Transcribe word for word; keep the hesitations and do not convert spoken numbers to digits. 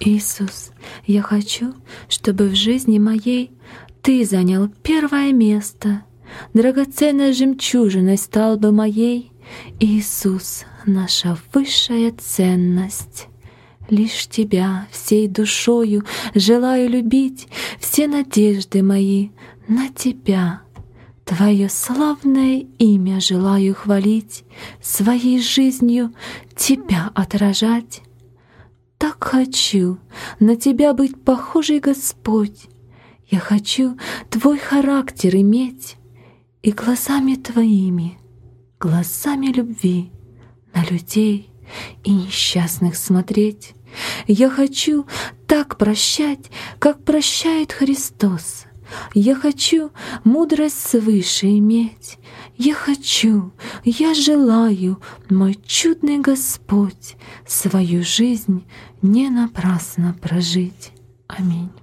Иисус, я хочу, чтобы в жизни моей Ты занял первое место, драгоценной жемчужиной стал бы моей. Иисус, наша высшая ценность. Лишь Тебя всей душою желаю любить, все надежды мои на Тебя. Твое славное имя желаю хвалить, своей жизнью Тебя отражать. Так хочу на Тебя быть похожей, Господь. Я хочу Твой характер иметь и глазами Твоими, глазами любви на людей и несчастных смотреть. Я хочу так прощать, как прощает Христос. Я хочу мудрость свыше иметь. Я хочу, я желаю, мой чудный Господь, свою жизнь не напрасно прожить. Аминь.